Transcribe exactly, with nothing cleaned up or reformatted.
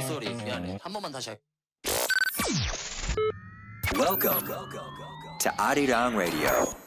쏘리 미안해. 한 번만 다시 할게. Welcome to Arirang Radio.